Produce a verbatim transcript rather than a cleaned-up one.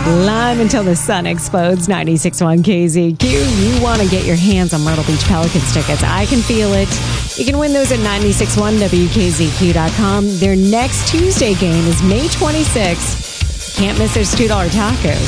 Live until the sun explodes, ninety-six point one K Z Q. You want to get your hands on Myrtle Beach Pelicans tickets. I can feel it. You can win those at nine six one W K Z Q dot com. Their next Tuesday game is May twenty-sixth. Can't miss their two dollar tacos.